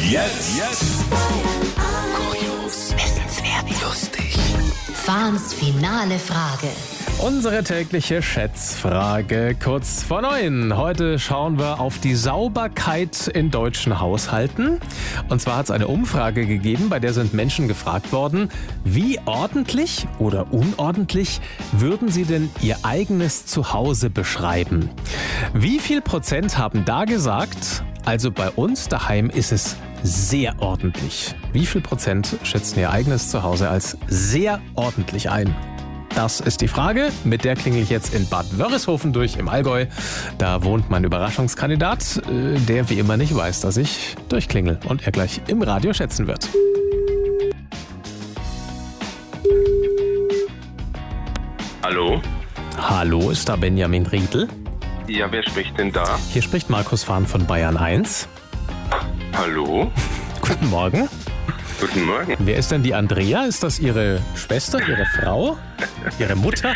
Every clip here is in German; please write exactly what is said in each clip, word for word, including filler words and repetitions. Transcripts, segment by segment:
Jetzt. Jetzt. Kurios. Wissenswert. Lustig. Fahns finale Frage. Unsere tägliche Schätzfrage kurz vor neun. Heute schauen wir auf die Sauberkeit in deutschen Haushalten. Und zwar hat es eine Umfrage gegeben, bei der sind Menschen gefragt worden, wie ordentlich oder unordentlich würden sie denn ihr eigenes Zuhause beschreiben? Wie viel Prozent haben da gesagt, also bei uns daheim ist es sehr ordentlich? Wie viel Prozent schätzen ihr eigenes Zuhause als sehr ordentlich ein? Das ist die Frage, mit der klingel ich jetzt in Bad Wörishofen durch im Allgäu. Da wohnt mein Überraschungskandidat, der wie immer nicht weiß, dass ich durchklingel und er gleich im Radio schätzen wird. Hallo? Hallo, ist da Benjamin Riedl? Ja, wer spricht denn da? Hier spricht Markus Fahn von Bayern eins. Hallo? Guten Morgen. Guten Morgen. Wer ist denn die Andrea? Ist das Ihre Schwester, Ihre Frau, Ihre Mutter?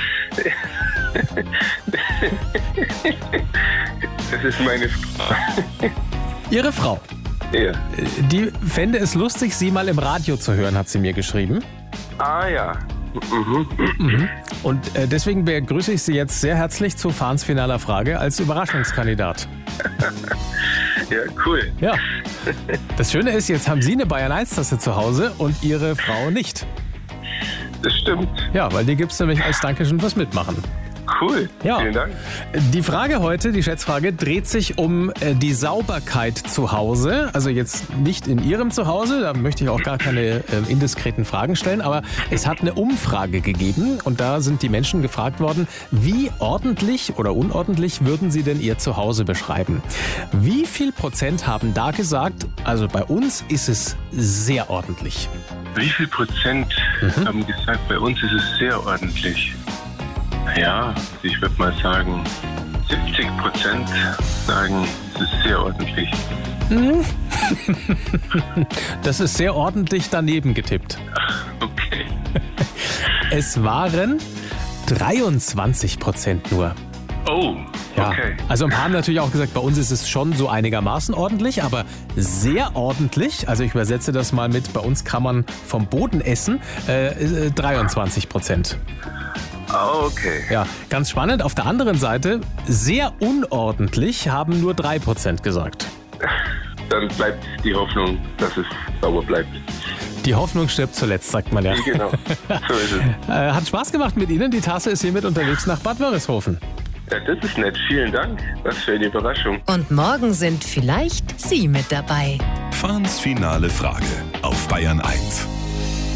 Das ist meine Frau. Ihre Frau? Ja. Die fände es lustig, Sie mal im Radio zu hören, hat sie mir geschrieben. Ah ja. Mhm. Mhm. Und äh, deswegen begrüße ich Sie jetzt sehr herzlich zu Fahns finaler Frage als Überraschungskandidat. Ja, cool. Ja. Das Schöne ist, jetzt haben Sie eine Bayern eins Tasse zu Hause und Ihre Frau nicht. Das stimmt. Ja, weil die gibt es nämlich als Dankeschön fürs Mitmachen. Cool. Ja. Vielen Dank. Die Frage heute, die Schätzfrage, dreht sich um äh, die Sauberkeit zu Hause. Also jetzt nicht in Ihrem Zuhause, da möchte ich auch gar keine äh, indiskreten Fragen stellen, aber es hat eine Umfrage gegeben und da sind die Menschen gefragt worden, wie ordentlich oder unordentlich würden Sie denn Ihr Zuhause beschreiben? Wie viel Prozent haben da gesagt, also bei uns ist es sehr ordentlich? Wie viel Prozent mhm. haben gesagt, bei uns ist es sehr ordentlich? Ja, ich würde mal sagen, siebzig Prozent sagen, es ist sehr ordentlich. Das ist sehr ordentlich daneben getippt. Okay. Es waren dreiundzwanzig Prozent nur. Oh, ja. Okay. Also ein paar haben natürlich auch gesagt, bei uns ist es schon so einigermaßen ordentlich, aber sehr ordentlich, also ich übersetze das mal mit, bei uns kann man vom Boden essen, äh, dreiundzwanzig Prozent. Okay. Ja, ganz spannend. Auf der anderen Seite, sehr unordentlich haben nur drei Prozent gesagt. Dann bleibt die Hoffnung, dass es sauber bleibt. Die Hoffnung stirbt zuletzt, sagt man ja. Genau, so ist es. äh, hat Spaß gemacht mit Ihnen. Die Tasse ist hiermit unterwegs nach Bad Wörishofen. Ja, das ist nett. Vielen Dank. Was für eine Überraschung. Und morgen sind vielleicht Sie mit dabei. Fahns finale Frage auf Bayern eins.